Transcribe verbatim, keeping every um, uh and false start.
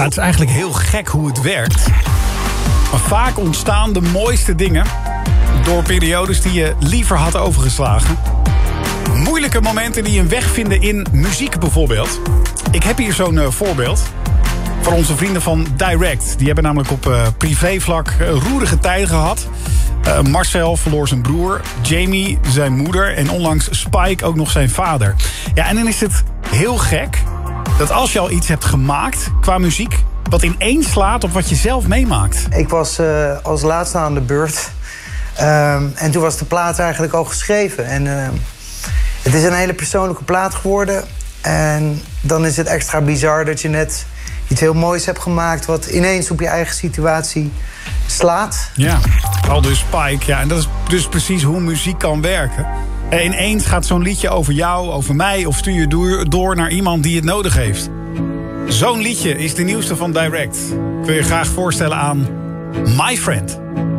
Ja, het is eigenlijk heel gek hoe het werkt. Maar vaak ontstaan de mooiste dingen door periodes die je liever had overgeslagen. Moeilijke momenten die een weg vinden in muziek bijvoorbeeld. Ik heb hier zo'n uh, voorbeeld van onze vrienden van Direct. Die hebben namelijk op uh, privévlak uh, roerige tijden gehad. Uh, Marcel verloor zijn broer, Jamie zijn moeder en onlangs Spike ook nog zijn vader. Ja, en dan is het heel gek dat als je al iets hebt gemaakt qua muziek, wat ineens slaat op wat je zelf meemaakt. Ik was uh, als laatste aan de beurt. Um, en toen was de plaat eigenlijk al geschreven. En uh, het is een hele persoonlijke plaat geworden. En dan is het extra bizar dat je net iets heel moois hebt gemaakt wat ineens op je eigen situatie slaat. Ja, al dus Spike. Ja, en dat is dus precies hoe muziek kan werken. En ineens gaat zo'n liedje over jou, over mij, of stuur je door, door naar iemand die het nodig heeft. Zo'n liedje is de nieuwste van Direct. Ik wil je graag voorstellen aan My Friend.